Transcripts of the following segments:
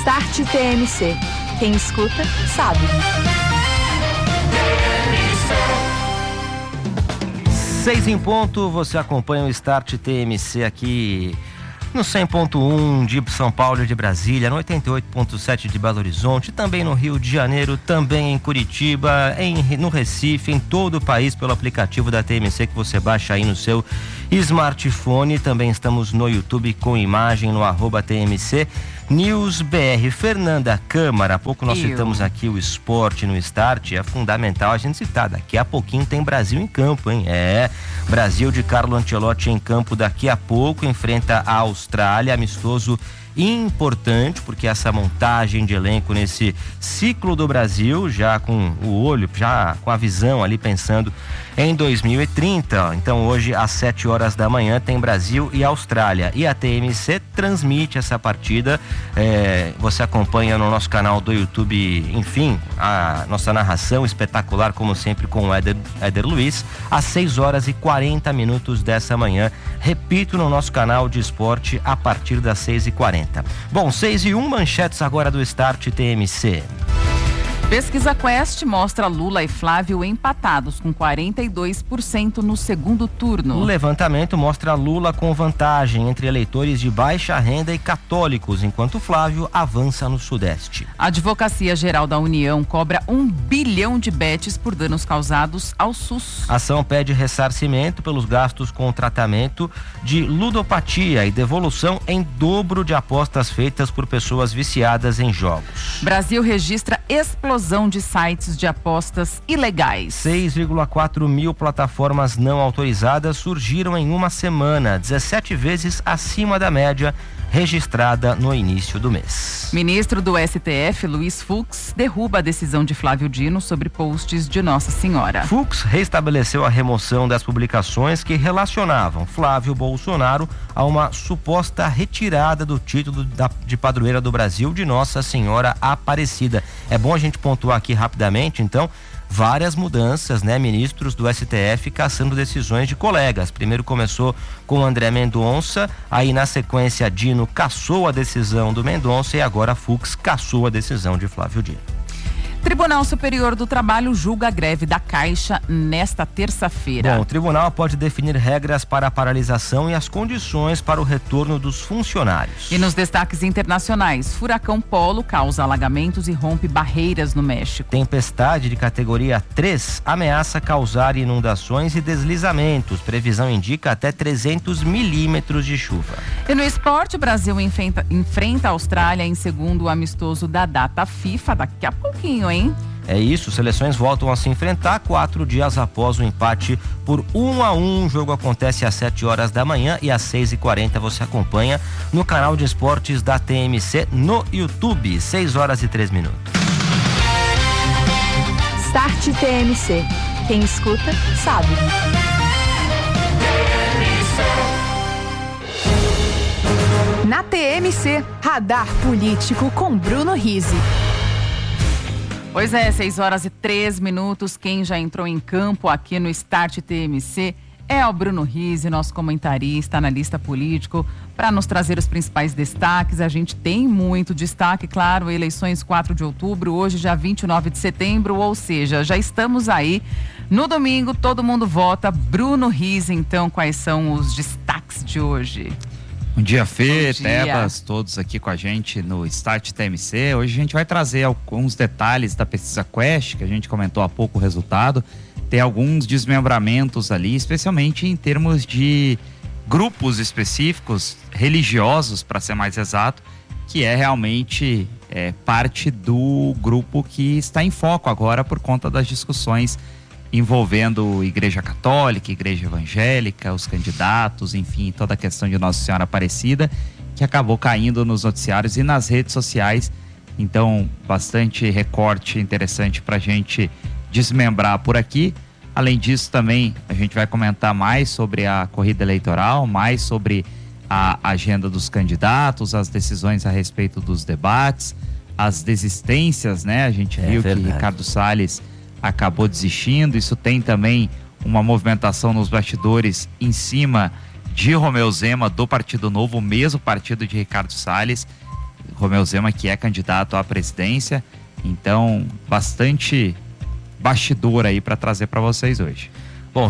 Start TMC. Quem escuta, sabe. 6 em ponto, você acompanha o Start TMC aqui no 100.1 de São Paulo e de Brasília, no 88.7 de Belo Horizonte, também no Rio de Janeiro, também em Curitiba, no Recife, em todo o país, pelo aplicativo da TMC que você baixa aí no seu smartphone. Também estamos no YouTube com imagem no @TMC News BR. Fernanda Câmara, há pouco nós citamos aqui o esporte no Start, é fundamental a gente citar, daqui a pouquinho tem Brasil em campo, hein? Brasil de Carlo Ancelotti em campo daqui a pouco, enfrenta a Austrália, amistoso importante, porque essa montagem de elenco nesse ciclo do Brasil, já com o olho, já com a visão ali pensando em 2030. Então hoje às 7 horas da manhã tem Brasil e Austrália, e a TMC transmite essa partida, você acompanha no nosso canal do YouTube, enfim, a nossa narração espetacular como sempre com o Éder Luiz, às 6 horas e 40 minutos dessa manhã, repito, no nosso canal de esporte a partir das 6h40. Bom, 6h01, manchetes agora do Start TMC. Pesquisa Quest mostra Lula e Flávio empatados com 42% no segundo turno. O levantamento mostra Lula com vantagem entre eleitores de baixa renda e católicos, enquanto Flávio avança no Sudeste. A Advocacia Geral da União cobra 1 bilhão de betes por danos causados ao SUS. A ação pede ressarcimento pelos gastos com o tratamento de ludopatia e devolução em dobro de apostas feitas por pessoas viciadas em jogos. Brasil registra explosão de sites de apostas ilegais. 6,4 mil plataformas não autorizadas surgiram em uma semana, 17 vezes acima da média registrada no início do mês. Ministro do STF, Luiz Fux, derruba a decisão de Flávio Dino sobre posts de Nossa Senhora. Fux restabeleceu a remoção das publicações que relacionavam Flávio Bolsonaro a uma suposta retirada do título de padroeira do Brasil de Nossa Senhora Aparecida. É bom a gente pontuar aqui rapidamente, então, várias mudanças, né? Ministros do STF cassando decisões de colegas. Primeiro começou com André Mendonça, aí na sequência Dino cassou a decisão do Mendonça e agora Fux cassou a decisão de Flávio Dino. Tribunal Superior do Trabalho julga a greve da Caixa nesta terça-feira. Bom, o tribunal pode definir regras para a paralisação e as condições para o retorno dos funcionários. E nos destaques internacionais, furacão Polo causa alagamentos e rompe barreiras no México. Tempestade de categoria 3 ameaça causar inundações e deslizamentos. Previsão indica até 300 milímetros de chuva. E no esporte, o Brasil enfrenta a Austrália em segundo amistoso da data FIFA daqui a pouquinho, hein? É isso, seleções voltam a se enfrentar 4 dias após o empate por 1-1. O jogo acontece às 7 horas da manhã e às 6h40 você acompanha no canal de esportes da TMC no YouTube. 6 horas e 3 minutos. Start TMC. Quem escuta, sabe. Na TMC, Radar Político com Bruno Rizzi. Pois é, 6 horas e 3 minutos. Quem já entrou em campo aqui no Start TMC é o Bruno Rizzi, nosso comentarista, analista político, para nos trazer os principais destaques. A gente tem muito destaque, claro, eleições 4 de outubro, hoje já 29 de setembro, ou seja, já estamos aí. No domingo, todo mundo vota. Bruno Rizzi, então, quais são os destaques de hoje? Bom dia, Fê, Tebas, todos aqui com a gente no Start TMC. Hoje a gente vai trazer alguns detalhes da pesquisa Quest, que a gente comentou há pouco o resultado. Tem alguns desmembramentos ali, especialmente em termos de grupos específicos, religiosos, para ser mais exato, que é realmente parte do grupo que está em foco agora por conta das discussões envolvendo Igreja Católica, Igreja Evangélica, os candidatos, enfim, toda a questão de Nossa Senhora Aparecida, que acabou caindo nos noticiários e nas redes sociais. Então, bastante recorte interessante para a gente desmembrar por aqui. Além disso, também a gente vai comentar mais sobre a corrida eleitoral, mais sobre a agenda dos candidatos, as decisões a respeito dos debates, as desistências, né? A gente viu que Ricardo Salles acabou desistindo. Isso tem também uma movimentação nos bastidores em cima de Romeu Zema, do Partido Novo, o mesmo partido de Ricardo Salles. Romeu Zema, que é candidato à presidência. Então, bastante bastidor aí para trazer para vocês hoje. Bom,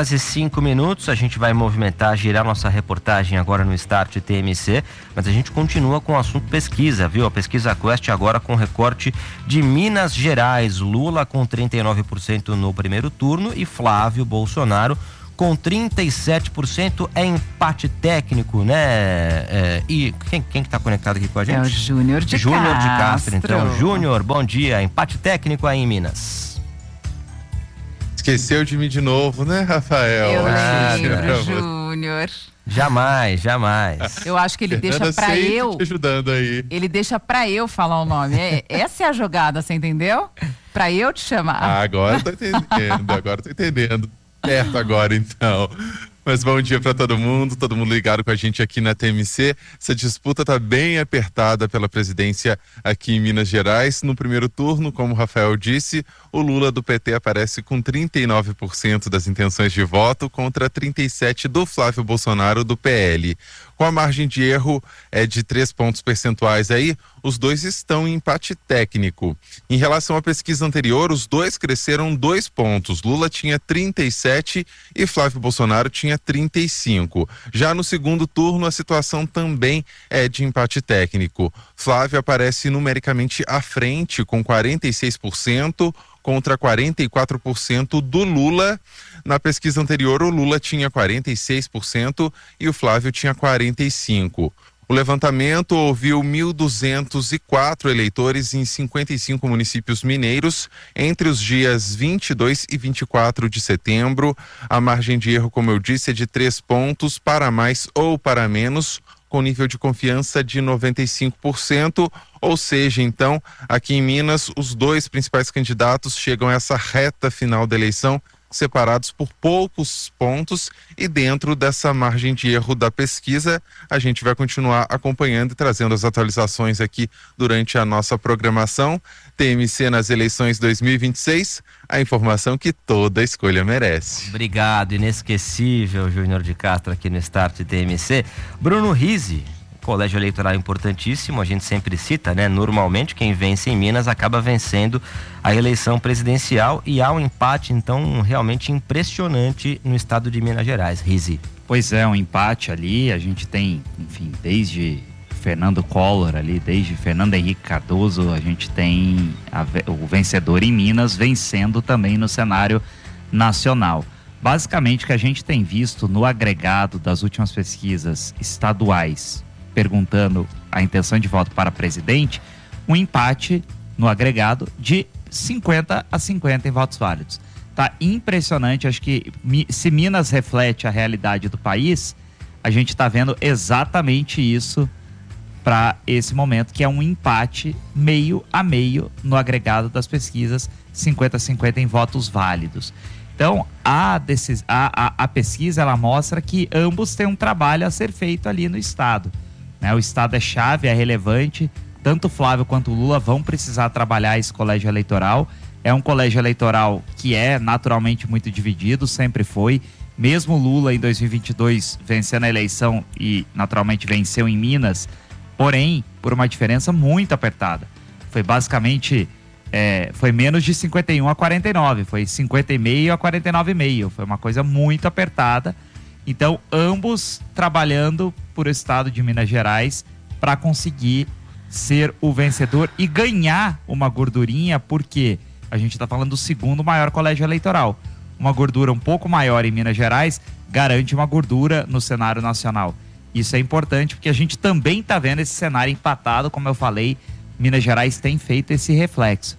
6h05, a gente vai girar nossa reportagem agora no Start TMC, mas a gente continua com o assunto pesquisa, viu? A pesquisa Quest agora com recorte de Minas Gerais, Lula com 39% no primeiro turno e Flávio Bolsonaro com 37%, é empate técnico, né? E quem que tá conectado aqui com a gente? É o Júnior de Castro. Júnior de Castro, então. Júnior, bom dia, empate técnico aí em Minas. Esqueceu de mim de novo, né, Rafael? Eu lembro, Júnior. Jamais. Eu acho que ele deixa pra eu. Te ajudando aí. Ele deixa pra eu falar o nome. Essa é a jogada, você entendeu? Pra eu te chamar. Agora tô entendendo. Certo agora, então. Mas bom dia para todo mundo ligado com a gente aqui na TMC. Essa disputa tá bem apertada pela presidência aqui em Minas Gerais. No primeiro turno, como o Rafael disse, o Lula do PT aparece com 39% das intenções de voto contra 37% do Flávio Bolsonaro do PL. Com a margem de erro de 3 pontos percentuais aí, os dois estão em empate técnico. Em relação à pesquisa anterior, os dois cresceram 2 pontos. Lula tinha 37% e Flávio Bolsonaro tinha 35%. Já no segundo turno, a situação também é de empate técnico. Flávio aparece numericamente à frente, com 46%, contra 44% do Lula. Na pesquisa anterior, o Lula tinha 46% e o Flávio tinha 45%. O levantamento ouviu 1.204 eleitores em 55 municípios mineiros entre os dias 22 e 24 de setembro. A margem de erro, como eu disse, é de 3 pontos, para mais ou para menos, com nível de confiança de 95%, ou seja, então, aqui em Minas, os dois principais candidatos chegam a essa reta final da eleição separados por poucos pontos, e dentro dessa margem de erro da pesquisa, a gente vai continuar acompanhando e trazendo as atualizações aqui durante a nossa programação. TMC nas eleições 2026, a informação que toda escolha merece. Obrigado, inesquecível Júnior de Castro aqui no Start TMC. Bruno Rizzi, colégio eleitoral importantíssimo, a gente sempre cita, né? Normalmente quem vence em Minas acaba vencendo a eleição presidencial, e há um empate, então, realmente impressionante no estado de Minas Gerais. Rizzi. Pois é, um empate ali, a gente tem, enfim, desde Fernando Collor ali, desde Fernando Henrique Cardoso, a gente tem o vencedor em Minas vencendo também no cenário nacional. Basicamente, o que a gente tem visto no agregado das últimas pesquisas estaduais, perguntando a intenção de voto para presidente, um empate no agregado de 50-50 em votos válidos. Tá impressionante, acho que se Minas reflete a realidade do país, a gente está vendo exatamente isso para esse momento, que é um empate meio a meio no agregado das pesquisas, 50-50 em votos válidos. Então, a pesquisa, ela mostra que ambos têm um trabalho a ser feito ali no estado. O estado é chave, é relevante, tanto Flávio quanto Lula vão precisar trabalhar esse colégio eleitoral. É um colégio eleitoral que é naturalmente muito dividido, sempre foi. Mesmo Lula em 2022 vencendo a eleição e naturalmente venceu em Minas, porém por uma diferença muito apertada. Foi basicamente, foi menos de 51-49, foi 50,5-49,5, foi uma coisa muito apertada. Então, ambos trabalhando por o estado de Minas Gerais para conseguir ser o vencedor e ganhar uma gordurinha, porque a gente está falando do segundo maior colégio eleitoral. Uma gordura um pouco maior em Minas Gerais garante uma gordura no cenário nacional. Isso é importante porque a gente também está vendo esse cenário empatado, como eu falei, Minas Gerais tem feito esse reflexo.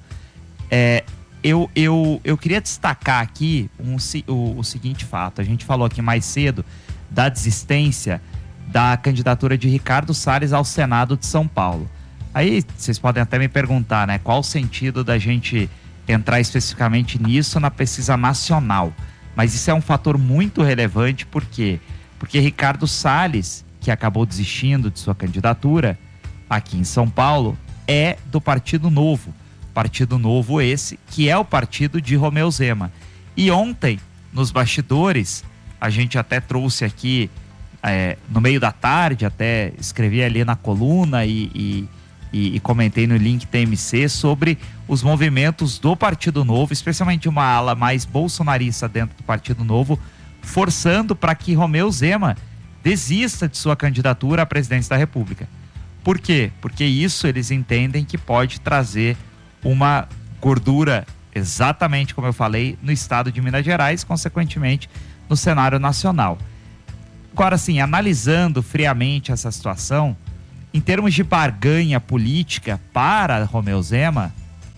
Eu queria destacar aqui o seguinte fato. A gente falou aqui mais cedo da desistência da candidatura de Ricardo Salles ao Senado de São Paulo. Aí vocês podem até me perguntar, né? Qual o sentido da gente entrar especificamente nisso na pesquisa nacional? Mas isso é um fator muito relevante, por quê? Porque Ricardo Salles, que acabou desistindo de sua candidatura aqui em São Paulo, é do Partido Novo. Partido Novo esse, que é o partido de Romeu Zema. E ontem, nos bastidores, a gente até trouxe aqui, no meio da tarde, até escrevi ali na coluna e e comentei no link TMC sobre os movimentos do Partido Novo, especialmente uma ala mais bolsonarista dentro do Partido Novo, forçando para que Romeu Zema desista de sua candidatura à presidência da República. Por quê? Porque isso eles entendem que pode trazer uma gordura, exatamente como eu falei, no estado de Minas Gerais, consequentemente no cenário nacional. Agora, assim, analisando friamente essa situação, em termos de barganha política para Romeu Zema,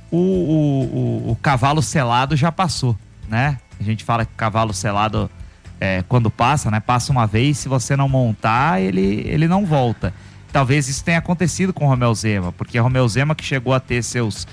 o cavalo selado já passou, né? A gente fala que o cavalo selado, quando passa, né? Passa uma vez, se você não montar, ele não volta. Talvez isso tenha acontecido com Romeu Zema, porque Romeu Zema, que chegou a ter seus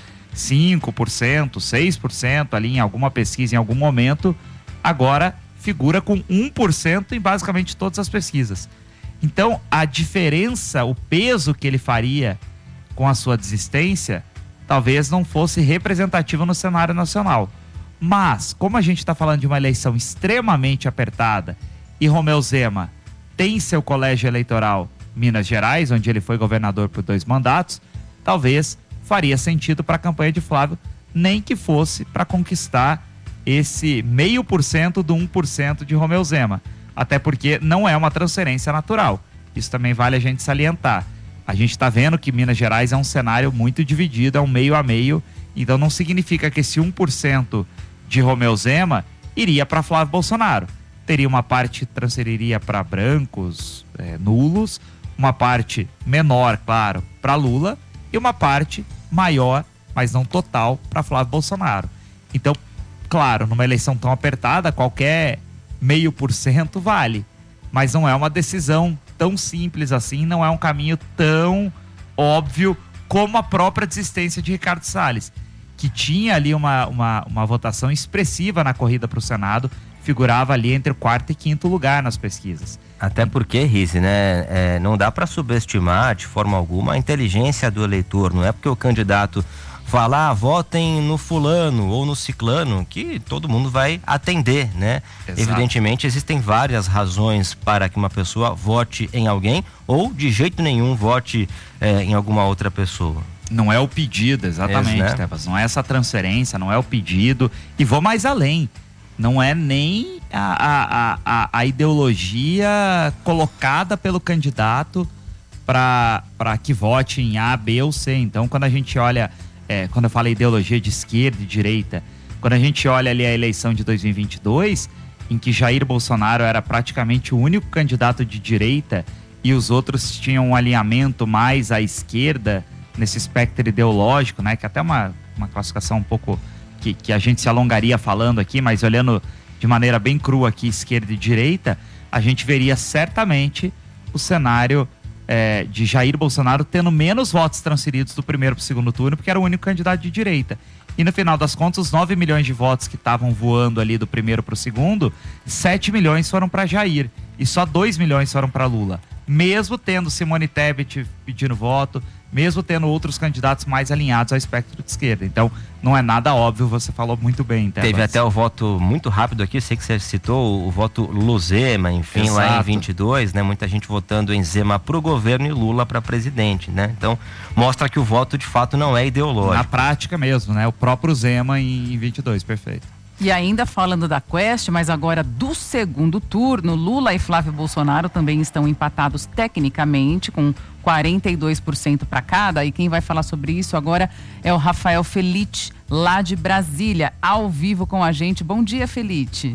5%, 6% ali em alguma pesquisa, em algum momento, agora figura com 1% em basicamente todas as pesquisas. Então, a diferença, o peso que ele faria com a sua desistência, talvez não fosse representativo no cenário nacional. Mas, como a gente está falando de uma eleição extremamente apertada e Romeu Zema tem seu colégio eleitoral Minas Gerais, onde ele foi governador por 2 mandatos, talvez faria sentido para a campanha de Flávio, nem que fosse para conquistar esse 0,5% do 1% de Romeu Zema. Até porque não é uma transferência natural. Isso também vale a gente salientar. A gente está vendo que Minas Gerais é um cenário muito dividido, é um meio a meio, então não significa que esse 1% de Romeu Zema iria para Flávio Bolsonaro. Teria uma parte que transferiria para brancos, nulos, uma parte menor, claro, para Lula, e uma parte maior, mas não total, para Flávio Bolsonaro. Então, claro, numa eleição tão apertada, qualquer 0,5% vale, mas não é uma decisão tão simples assim, não é um caminho tão óbvio como a própria desistência de Ricardo Salles, que tinha ali uma votação expressiva na corrida para o Senado, figurava ali entre o 4º e 5º lugar nas pesquisas. Até porque, Rizzi, né, não dá para subestimar de forma alguma a inteligência do eleitor. Não é porque o candidato fala, votem no fulano ou no ciclano, que todo mundo vai atender, né? Exato. Evidentemente, existem várias razões para que uma pessoa vote em alguém ou de jeito nenhum vote em alguma outra pessoa. Não é o pedido, exatamente, né? Tebas, não é essa transferência, não é o pedido. E vou mais além. Não é nem a ideologia colocada pelo candidato para que vote em A, B ou C. Então, quando a gente olha, quando eu falo ideologia de esquerda e direita, quando a gente olha ali a eleição de 2022, em que Jair Bolsonaro era praticamente o único candidato de direita e os outros tinham um alinhamento mais à esquerda nesse espectro ideológico, né? Que até uma classificação um pouco que a gente se alongaria falando aqui, mas olhando de maneira bem crua aqui, esquerda e direita, a gente veria certamente o cenário de Jair Bolsonaro tendo menos votos transferidos do primeiro para o segundo turno, porque era o único candidato de direita. E no final das contas, os 9 milhões de votos que estavam voando ali do primeiro para o segundo, 7 milhões foram para Jair e só 2 milhões foram para Lula. Mesmo tendo Simone Tebet pedindo voto, mesmo tendo outros candidatos mais alinhados ao espectro de esquerda. Então, não é nada óbvio, você falou muito bem. Tebas. Teve até o voto muito rápido aqui, sei que você citou o voto Luzema, enfim, exato, lá em 22, né? Muita gente votando em Zema pro governo e Lula para presidente, né? Então, mostra que o voto de fato não é ideológico. Na prática mesmo, né? O próprio Zema em 22, perfeito. E ainda falando da Quest, mas agora do segundo turno, Lula e Flávio Bolsonaro também estão empatados tecnicamente, com 42% para cada. E quem vai falar sobre isso agora é o Rafael Felite, lá de Brasília, ao vivo com a gente. Bom dia, Felite.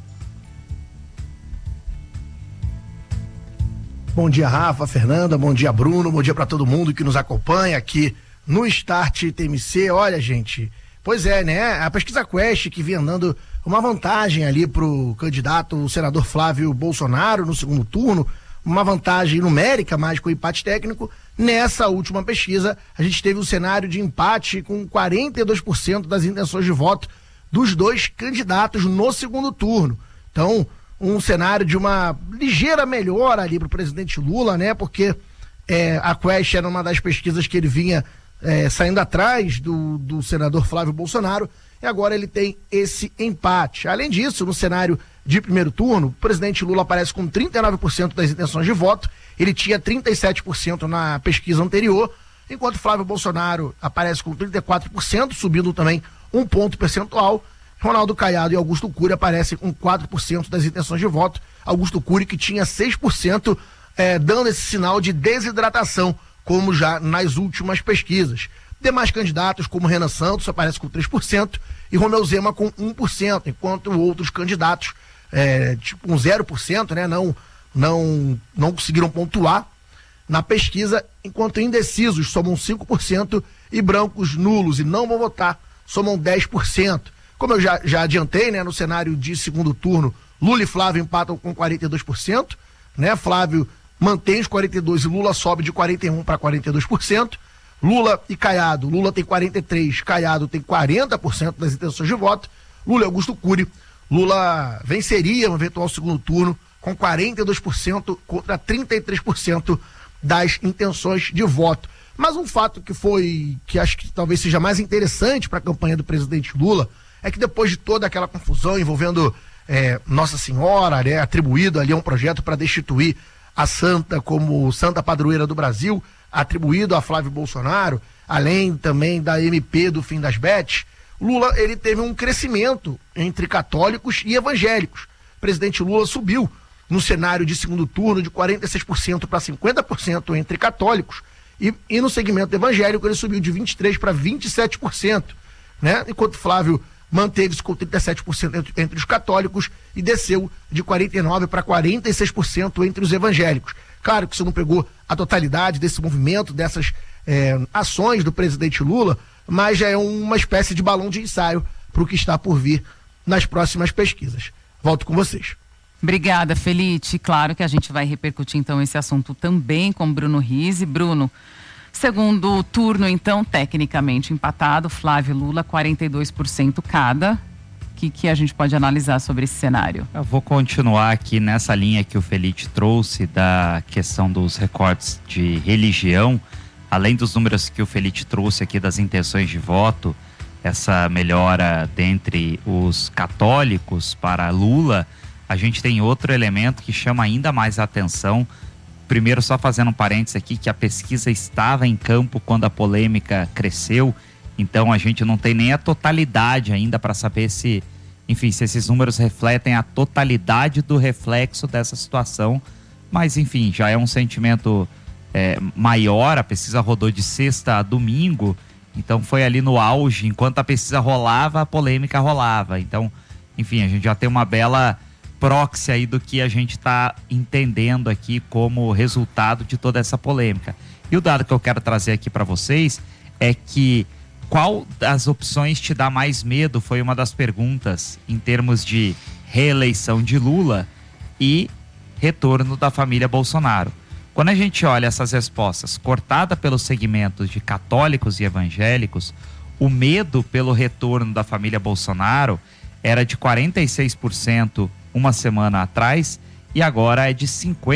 Bom dia, Rafa, Fernanda, bom dia, Bruno, bom dia para todo mundo que nos acompanha aqui no Start TMC. Olha, gente, pois é, né? A pesquisa Quest que vinha dando uma vantagem ali pro candidato, o senador Flávio Bolsonaro, no segundo turno, uma vantagem numérica, mais com empate técnico. Nessa última pesquisa, a gente teve um cenário de empate com 42% das intenções de voto dos dois candidatos no segundo turno. Então, um cenário de uma ligeira melhora ali pro presidente Lula, né? Porque a Quest era uma das pesquisas que ele vinha saindo atrás do senador Flávio Bolsonaro, e agora ele tem esse empate. Além disso, no cenário de primeiro turno, o presidente Lula aparece com 39% das intenções de voto, ele tinha 37% na pesquisa anterior, enquanto Flávio Bolsonaro aparece com 34%, subindo também 1 ponto percentual. Ronaldo Caiado e Augusto Cury aparecem com 4% das intenções de voto. Augusto Cury, que tinha 6%, dando esse sinal de desidratação, como já nas últimas pesquisas. Demais candidatos, como Renan Santos, aparece com 3% e Romeu Zema com 1%, enquanto outros candidatos, tipo um 0%, né, não conseguiram pontuar na pesquisa, enquanto indecisos somam 5% e brancos nulos e não vão votar somam 10%. Como eu já adiantei, né, no cenário de segundo turno, Lula e Flávio empatam com 42%, né? Flávio mantém os 42% e Lula sobe de 41% para 42%. Lula e Caiado, Lula tem 43%, Caiado tem 40% das intenções de voto. Lula e Augusto Cury, Lula venceria no eventual segundo turno com 42% contra 33% das intenções de voto. Mas um fato que acho que talvez seja mais interessante para a campanha do presidente Lula é que depois de toda aquela confusão envolvendo Nossa Senhora, né, atribuído ali a um projeto para destituir a Santa como Santa Padroeira do Brasil, atribuído a Flávio Bolsonaro, além também da MP do Fim das Bets, Lula ele teve um crescimento entre católicos e evangélicos. O presidente Lula subiu no cenário de segundo turno de 46% para 50% entre católicos e no segmento evangélico ele subiu de 23% para 27%, né? Enquanto Flávio manteve-se com 37% entre os católicos e desceu de 49% para 46% entre os evangélicos. Claro que isso não pegou a totalidade desse movimento, dessas ações do presidente Lula, mas já é uma espécie de balão de ensaio para o que está por vir nas próximas pesquisas. Volto com vocês. Obrigada, Felite. Claro que a gente vai repercutir então esse assunto também com Bruno Rizzi. Bruno, segundo turno então, tecnicamente empatado, Flávio e Lula 42% cada. O que a gente pode analisar sobre esse cenário? Eu vou continuar aqui nessa linha que o Felite trouxe da questão dos recortes de religião, além dos números que o Felite trouxe aqui das intenções de voto, essa melhora dentre os católicos para Lula. A gente tem outro elemento que chama ainda mais a atenção. Primeiro, só fazendo um parênteses aqui, que a pesquisa estava em campo quando a polêmica cresceu, então a gente não tem nem a totalidade ainda para saber se esses números refletem a totalidade do reflexo dessa situação, mas enfim, já é um sentimento maior. A pesquisa rodou de sexta a domingo, então foi ali no auge, enquanto a pesquisa rolava, a polêmica rolava, então enfim, a gente já tem uma bela proxy aí do que a gente está entendendo aqui como resultado de toda essa polêmica. E o dado que eu quero trazer aqui para vocês é que qual das opções te dá mais medo foi uma das perguntas em termos de reeleição de Lula e retorno da família Bolsonaro. Quando a gente olha essas respostas cortadas pelos segmentos de católicos e evangélicos, o medo pelo retorno da família Bolsonaro era de 46% uma semana atrás e agora é de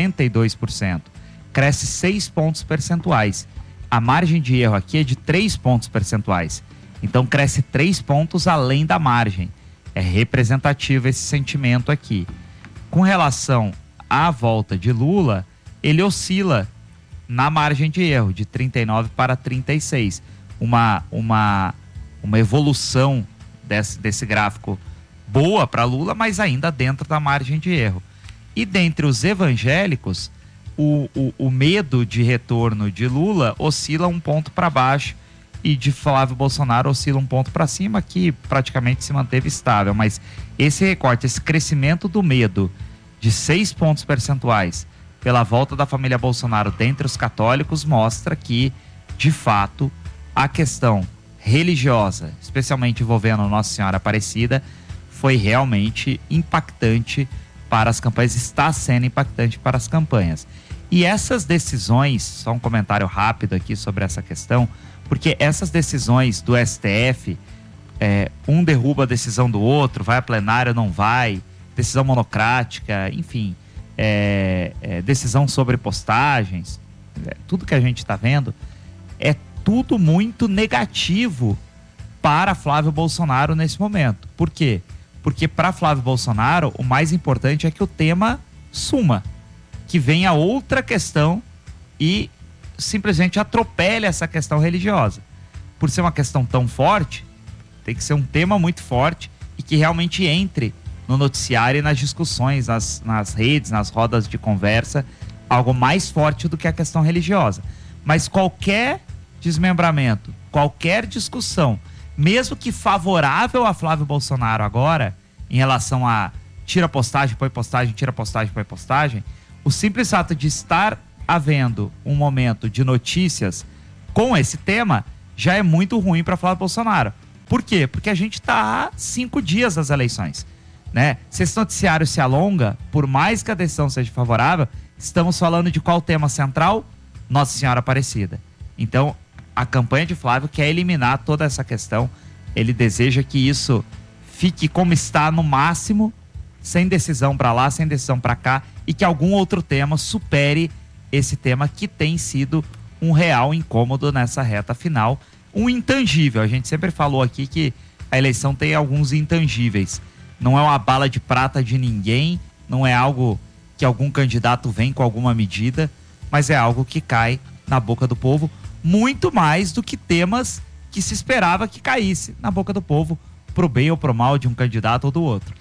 52%. Cresce 6 pontos percentuais. A margem de erro aqui é de 3 pontos percentuais. Então cresce 3 pontos além da margem. É representativo esse sentimento aqui. Com relação à volta de Lula, ele oscila na margem de erro, de 39 para 36. Uma evolução desse gráfico boa para Lula, mas ainda dentro da margem de erro. E dentre os evangélicos, o medo de retorno de Lula oscila 1 ponto para baixo e de Flávio Bolsonaro oscila 1 ponto para cima, que praticamente se manteve estável. Mas esse recorte, esse crescimento do medo de 6 pontos percentuais pela volta da família Bolsonaro dentre os católicos mostra que, de fato, a questão religiosa, especialmente envolvendo Nossa Senhora Aparecida, foi realmente impactante para as campanhas, está sendo impactante para as campanhas. E essas decisões, só um comentário rápido aqui sobre essa questão, porque essas decisões do STF, um derruba a decisão do outro, vai a plenário, não vai, decisão monocrática, enfim, decisão sobre postagens, tudo que a gente está vendo, é tudo muito negativo para Flávio Bolsonaro nesse momento. Por quê? Porque para Flávio Bolsonaro o mais importante é que o tema suma, que venha outra questão e simplesmente atropele essa questão religiosa. Por ser uma questão tão forte, tem que ser um tema muito forte e que realmente entre no noticiário e nas discussões, nas redes, nas rodas de conversa, algo mais forte do que a questão religiosa. Mas qualquer desmembramento, qualquer discussão, mesmo que favorável a Flávio Bolsonaro agora, em relação a tira postagem, põe postagem, tira postagem, põe postagem, o simples fato de estar havendo um momento de notícias com esse tema já é muito ruim para Flávio Bolsonaro. Por quê? Porque a gente está há 5 dias das eleições, né? Se esse noticiário se alonga, por mais que a decisão seja favorável, estamos falando de qual tema central? Nossa Senhora Aparecida. Então, a campanha de Flávio quer eliminar toda essa questão. Ele deseja que isso fique como está no máximo, sem decisão para lá, sem decisão para cá, e que algum outro tema supere esse tema que tem sido um real incômodo nessa reta final. Um intangível. A gente sempre falou aqui que a eleição tem alguns intangíveis. Não é uma bala de prata de ninguém, não é algo que algum candidato vem com alguma medida, mas é algo que cai na boca do povo, muito mais do que temas que se esperava que caísse na boca do povo, pro bem ou pro mal de um candidato ou do outro.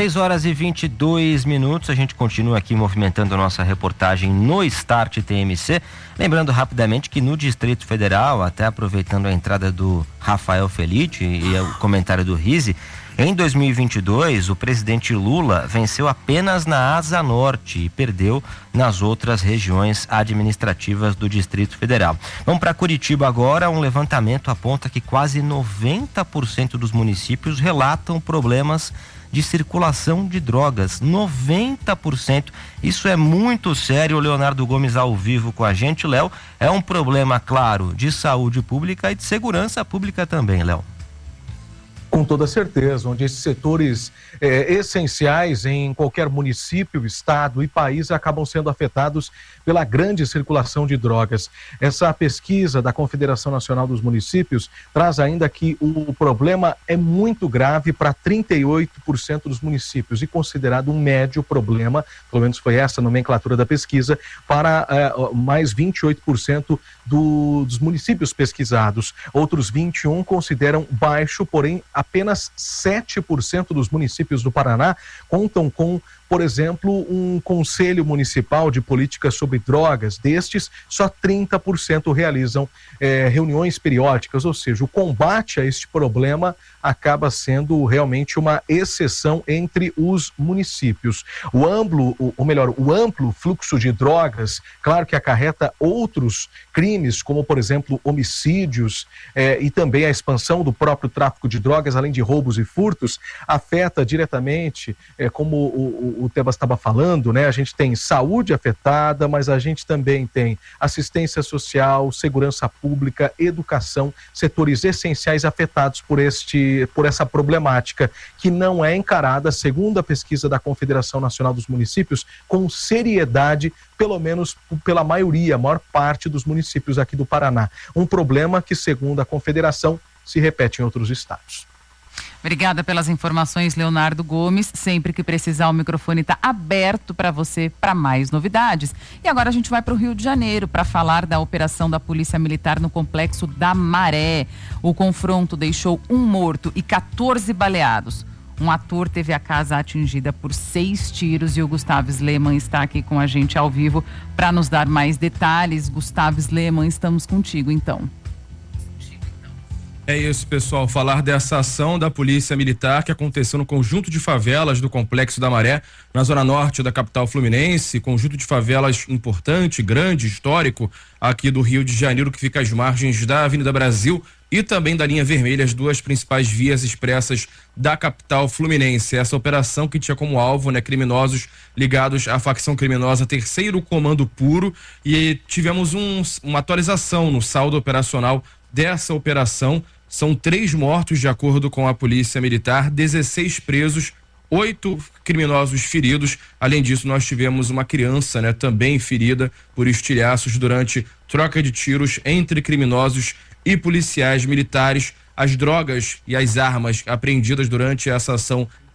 6h22, a gente continua aqui movimentando a nossa reportagem no Start TMC. Lembrando rapidamente que no Distrito Federal, até aproveitando a entrada do Rafael Felice e o comentário do Rizzi, em 2022 o presidente Lula venceu apenas na Asa Norte e perdeu nas outras regiões administrativas do Distrito Federal. Vamos para Curitiba agora. Um levantamento aponta que quase 90% dos municípios relatam problemas de circulação de drogas. 90%. Isso é muito sério. O Leonardo Gomes ao vivo com a gente. Léo, é um problema, claro, de saúde pública e de segurança pública também, Léo. Com toda certeza, onde esses setores essenciais em qualquer município, estado e país acabam sendo afetados pela grande circulação de drogas. Essa pesquisa da Confederação Nacional dos Municípios traz ainda que o problema é muito grave para 38% dos municípios e considerado um médio problema, pelo menos foi essa a nomenclatura da pesquisa, para mais 28% dos municípios pesquisados. Outros 21% consideram baixo, porém apenas 7% dos municípios do Paraná contam com, por exemplo, um conselho municipal de políticas sobre drogas. Destes, só 30% realizam reuniões periódicas, ou seja, o combate a este problema acaba sendo realmente uma exceção entre os municípios. O amplo fluxo de drogas, claro que acarreta outros crimes, como, por exemplo, homicídios e também a expansão do próprio tráfico de drogas, além de roubos e furtos, afeta diretamente, como o Tebas estava falando, né? A gente tem saúde afetada, mas a gente também tem assistência social, segurança pública, educação, setores essenciais afetados por essa problemática, que não é encarada, segundo a pesquisa da Confederação Nacional dos Municípios, com seriedade, pelo menos pela maioria, a maior parte dos municípios aqui do Paraná. Um problema que, segundo a Confederação, se repete em outros estados. Obrigada pelas informações, Leonardo Gomes. Sempre que precisar, o microfone está aberto para você para mais novidades. E agora a gente vai para o Rio de Janeiro para falar da operação da Polícia Militar no Complexo da Maré. O confronto deixou 1 morto e 14 baleados. Um ator teve a casa atingida por 6 tiros e o Gustavo Sleman está aqui com a gente ao vivo para nos dar mais detalhes. Gustavo Sleman, estamos contigo então. É isso, pessoal. Falar dessa ação da Polícia Militar que aconteceu no conjunto de favelas do Complexo da Maré, na zona norte da capital fluminense, conjunto de favelas importante, grande, histórico, aqui do Rio de Janeiro, que fica às margens da Avenida Brasil e também da linha vermelha, as duas principais vias expressas da capital fluminense. Essa operação que tinha como alvo, criminosos ligados à facção criminosa Terceiro Comando Puro, e tivemos uma atualização no saldo operacional dessa operação. São 3 mortos, de acordo com a Polícia Militar, 16 presos, 8 criminosos feridos. Além disso, nós tivemos uma criança, também ferida por estilhaços durante troca de tiros entre criminosos e policiais militares. As drogas e as armas apreendidas durante essa ação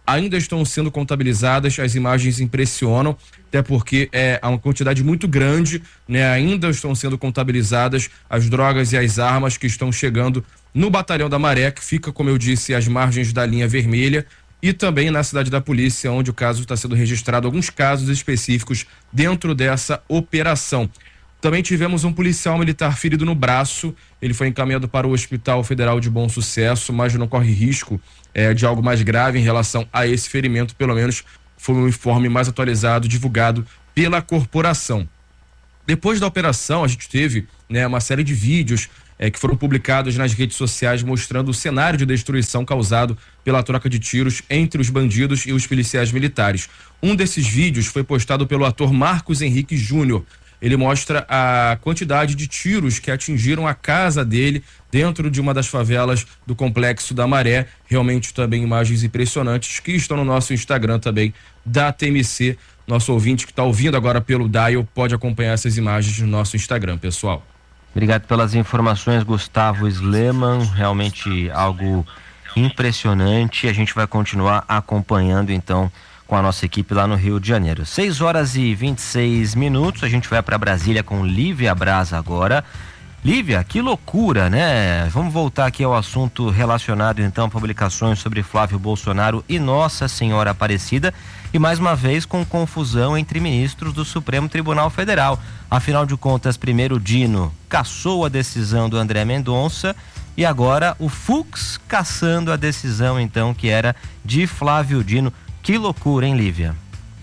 ainda estão sendo contabilizadas. As imagens impressionam, até porque há uma quantidade muito grande, né? Ainda estão sendo contabilizadas as drogas e as armas que estão chegando no Batalhão da Maré, que fica, como eu disse, às margens da linha vermelha, e também na Cidade da Polícia, onde o caso está sendo registrado, alguns casos específicos dentro dessa operação. Também tivemos um policial militar ferido no braço. Ele foi encaminhado para o Hospital Federal de Bom Sucesso, mas não corre risco de algo mais grave em relação a esse ferimento. Pelo menos foi um informe mais atualizado, divulgado pela corporação. Depois da operação, a gente teve, né, uma série de vídeos que foram publicados nas redes sociais mostrando o cenário de destruição causado pela troca de tiros entre os bandidos e os policiais militares. Um desses vídeos foi postado pelo ator Marcos Henrique Júnior. Ele mostra a quantidade de tiros que atingiram a casa dele dentro de uma das favelas do Complexo da Maré. Realmente também imagens impressionantes que estão no nosso Instagram também da TMC. Nosso ouvinte que está ouvindo agora pelo Dial pode acompanhar essas imagens no nosso Instagram, pessoal. Obrigado pelas informações, Gustavo Sleman. Realmente algo impressionante. A gente vai continuar acompanhando então com a nossa equipe lá no Rio de Janeiro. 6h26. A gente vai para Brasília com Lívia Braz agora. Lívia, que loucura, né? Vamos voltar aqui ao assunto relacionado então a publicações sobre Flávio Bolsonaro e Nossa Senhora Aparecida, e mais uma vez com confusão entre ministros do Supremo Tribunal Federal. Afinal de contas, primeiro Dino cassou a decisão do André Mendonça e agora o Fux cassando a decisão então que era de Flávio Dino. Que loucura, hein, Lívia?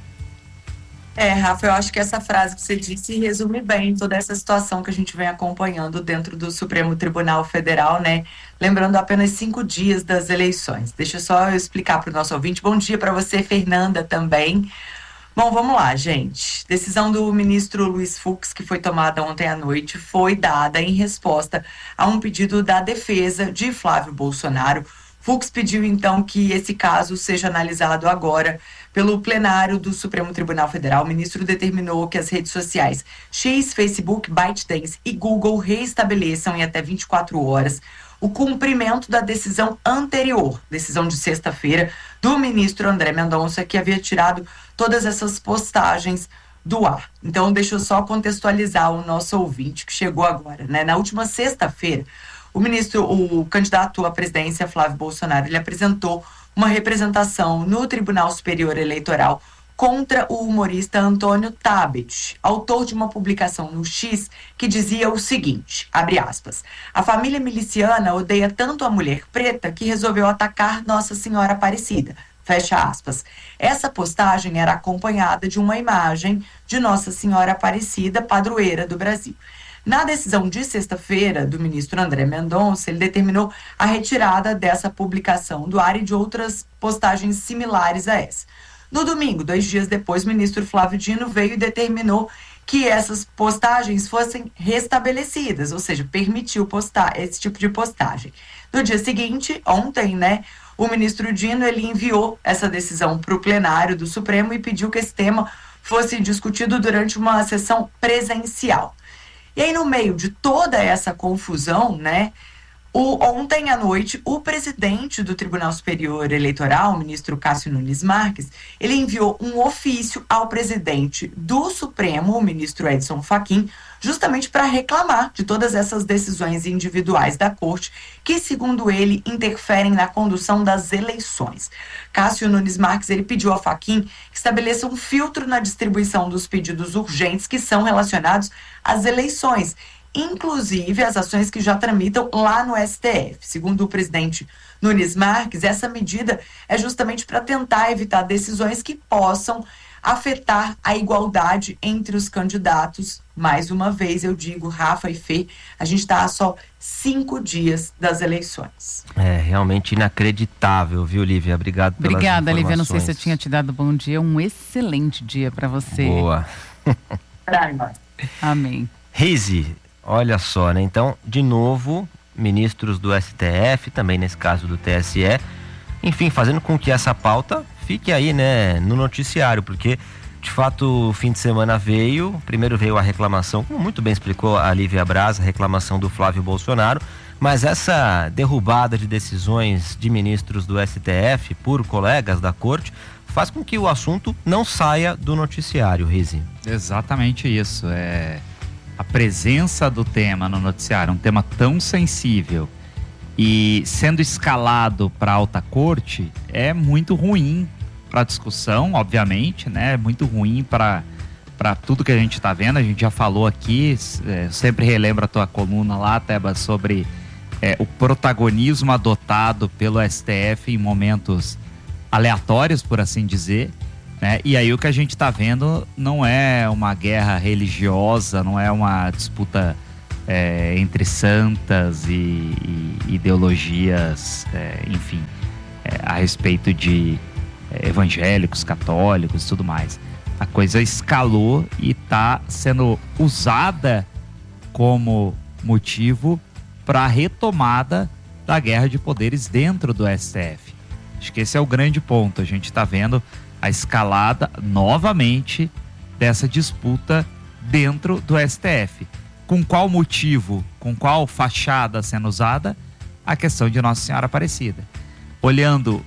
Rafa, eu acho que essa frase que você disse resume bem toda essa situação que a gente vem acompanhando dentro do Supremo Tribunal Federal, né? Lembrando apenas 5 dias das eleições. Deixa só eu explicar para o nosso ouvinte. Bom dia para você, Fernanda, também. Bom, vamos lá, gente. Decisão do ministro Luiz Fux, que foi tomada ontem à noite, foi dada em resposta a um pedido da defesa de Flávio Bolsonaro. Fux pediu, então, que esse caso seja analisado agora pelo plenário do Supremo Tribunal Federal. O ministro determinou que as redes sociais X, Facebook, ByteDance e Google reestabeleçam em até 24 horas o cumprimento da decisão anterior, decisão de sexta-feira, do ministro André Mendonça, que havia tirado todas essas postagens do ar. Então, deixa eu só contextualizar o nosso ouvinte que chegou agora, né? Na última sexta-feira, o candidato à presidência, Flávio Bolsonaro, ele apresentou uma representação no Tribunal Superior Eleitoral contra o humorista Antônio Tabet, autor de uma publicação no X que dizia o seguinte, abre aspas, a família miliciana odeia tanto a mulher preta que resolveu atacar Nossa Senhora Aparecida, fecha aspas. Essa postagem era acompanhada de uma imagem de Nossa Senhora Aparecida, padroeira do Brasil. Na decisão de sexta-feira do ministro André Mendonça, ele determinou a retirada dessa publicação do ar e de outras postagens similares a essa. No domingo, 2 dias depois, o ministro Flávio Dino veio e determinou que essas postagens fossem restabelecidas, ou seja, permitiu postar esse tipo de postagem. No dia seguinte, ontem, né, o ministro Dino ele enviou essa decisão para o plenário do Supremo e pediu que esse tema fosse discutido durante uma sessão presencial. E aí, no meio de toda essa confusão, né, ontem à noite, o presidente do Tribunal Superior Eleitoral, o ministro Cássio Nunes Marques, ele enviou um ofício ao presidente do Supremo, o ministro Edson Fachin, justamente para reclamar de todas essas decisões individuais da Corte que, segundo ele, interferem na condução das eleições. Cássio Nunes Marques, ele pediu a Fachin que estabeleça um filtro na distribuição dos pedidos urgentes que são relacionados às eleições, inclusive as ações que já tramitam lá no STF. Segundo o presidente Nunes Marques, essa medida é justamente para tentar evitar decisões que possam afetar a igualdade entre os candidatos. Mais uma vez, eu digo, Rafa e Fê, a gente está a só 5 dias das eleições. É realmente inacreditável, viu, Lívia? Obrigado pelas informações. Obrigada, Lívia. Não sei se eu tinha te dado bom dia. Um excelente dia para você. Boa. Amém. Rize, olha só, né? Então, de novo, ministros do STF, também nesse caso do TSE, enfim, fazendo com que essa pauta fique aí, né, no noticiário, porque de fato o fim de semana primeiro veio a reclamação, como muito bem explicou a Lívia Braz, a reclamação do Flávio Bolsonaro, Mas essa derrubada de decisões de ministros do STF por colegas da corte faz com que o assunto não saia do noticiário, Rizzi. Exatamente isso. A presença do tema no noticiário, um tema tão sensível e sendo escalado para a alta corte, é muito ruim para a discussão, obviamente, né? É muito ruim para tudo que a gente está vendo. A gente já falou aqui, sempre relembro a tua coluna lá, Tebas, sobre o protagonismo adotado pelo STF em momentos aleatórios, por assim dizer, né? E aí o que a gente está vendo não é uma guerra religiosa, não é uma disputa entre santas e ideologias, enfim, a respeito de evangélicos, católicos e tudo mais. A coisa escalou e está sendo usada como motivo para a retomada da guerra de poderes dentro do STF. Acho que esse é o grande ponto. A gente está vendo a escalada novamente dessa disputa dentro do STF. Com qual motivo, com qual fachada sendo usada? A questão de Nossa Senhora Aparecida. Olhando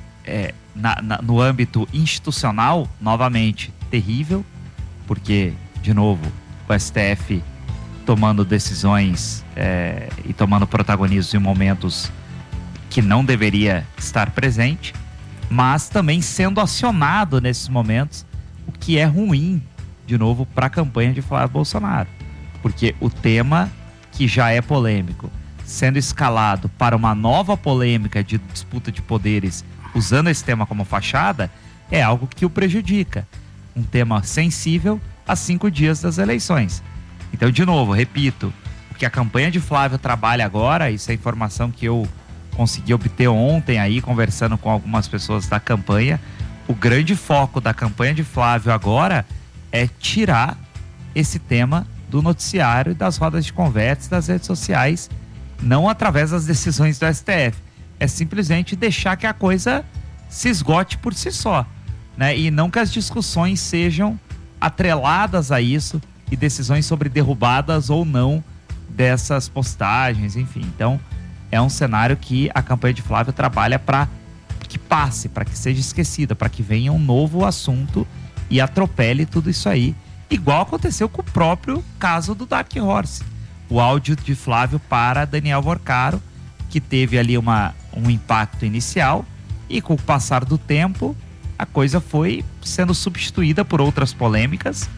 no âmbito institucional, novamente, terrível, porque, de novo, o STF tomando decisões e tomando protagonismo em momentos que não deveria estar presente, mas também sendo acionado nesses momentos, o que é ruim, de novo, para a campanha de Flávio Bolsonaro. Porque o tema, que já é polêmico, sendo escalado para uma nova polêmica de disputa de poderes, usando esse tema como fachada, é algo que o prejudica. Um tema sensível a 5 dias das eleições. Então, de novo, repito, o que a campanha de Flávio trabalha agora, isso é informação que eu consegui obter ontem aí, conversando com algumas pessoas da campanha, o grande foco da campanha de Flávio agora é tirar esse tema do noticiário e das rodas de conversa das redes sociais, não através das decisões do STF. É simplesmente deixar que a coisa se esgote por si só, né? E não que as discussões sejam atreladas a isso e decisões sobre derrubadas ou não dessas postagens, enfim. Então, é um cenário que a campanha de Flávio trabalha para que passe, para que seja esquecida, para que venha um novo assunto e atropele tudo isso aí. Igual aconteceu com o próprio caso do Dark Horse. O áudio de Flávio para Daniel Vorcaro, que teve ali um impacto inicial e com o passar do tempo a coisa foi sendo substituída por outras polêmicas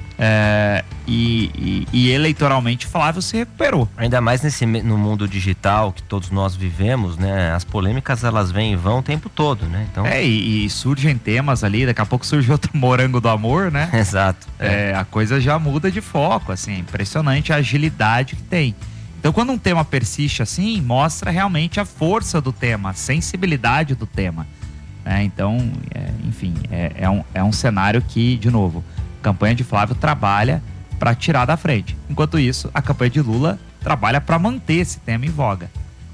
e eleitoralmente Flávio se recuperou. Ainda mais no mundo digital que todos nós vivemos, né? As polêmicas elas vêm e vão o tempo todo, né? Então... e surgem temas ali, daqui a pouco surge outro morango do amor, né? Exato. A coisa já muda de foco, assim, impressionante a agilidade que tem. Então, quando um tema persiste assim, mostra realmente a força do tema, a sensibilidade do tema. Então, enfim, é um cenário que, de novo, a campanha de Flávio trabalha para tirar da frente. Enquanto isso, a campanha de Lula trabalha para manter esse tema em voga.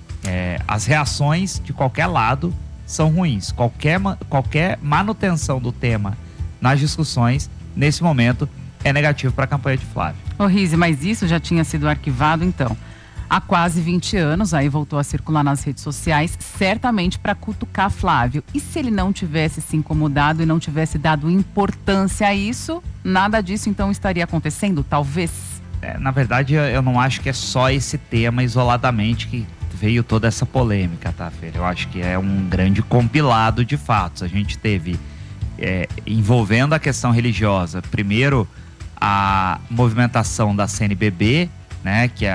As reações de qualquer lado são ruins. Qualquer manutenção do tema nas discussões, nesse momento, é negativo para a campanha de Flávio. Ô Rizzi, mas isso já tinha sido arquivado, então, há quase 20 anos, aí voltou a circular nas redes sociais, certamente para cutucar Flávio. E se ele não tivesse se incomodado e não tivesse dado importância a isso, nada disso então estaria acontecendo, talvez? Na verdade, eu não acho que é só esse tema isoladamente que veio toda essa polêmica, tá, Fer? Eu acho que é um grande compilado de fatos. A gente teve, envolvendo a questão religiosa, primeiro a movimentação da CNBB, né, que é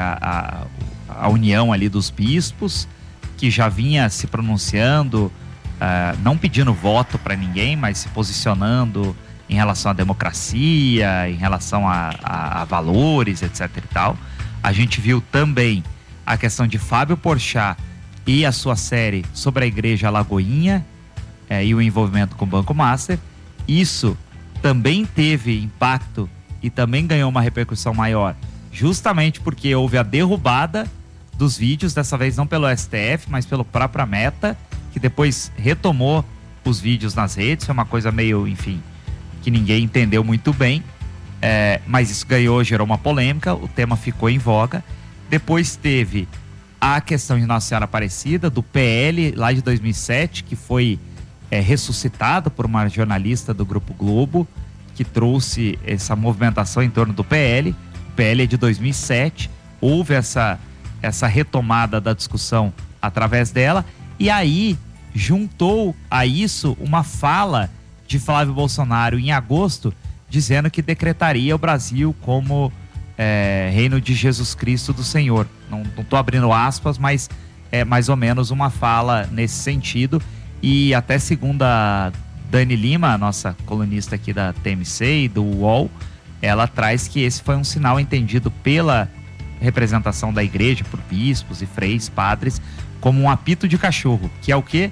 a união ali dos bispos, que já vinha se pronunciando, não pedindo voto para ninguém, mas se posicionando em relação à democracia, em relação a valores, etc e tal. A gente viu também a questão de Fábio Porchat e a sua série sobre a Igreja Alagoinha e o envolvimento com o Banco Master. Isso também teve impacto e também ganhou uma repercussão maior, justamente porque houve a derrubada dos vídeos, dessa vez não pelo STF, mas pelo própria Meta, que depois retomou os vídeos nas redes. Foi uma coisa meio, enfim, que ninguém entendeu muito bem, mas isso gerou uma polêmica, o tema ficou em voga. Depois teve a questão de Nossa Senhora Aparecida, do PL lá de 2007, que foi ressuscitada por uma jornalista do Grupo Globo, que trouxe essa movimentação em torno do PL. O PL é de 2007, houve essa retomada da discussão através dela, e aí juntou a isso uma fala de Flávio Bolsonaro em agosto, dizendo que decretaria o Brasil como reino de Jesus Cristo do Senhor. Não estou abrindo aspas, mas é mais ou menos uma fala nesse sentido. E até segundo a Dani Lima, nossa colunista aqui da TMC e do UOL, ela traz que esse foi um sinal entendido pela representação da igreja, por bispos e freis, padres, como um apito de cachorro, que é o quê?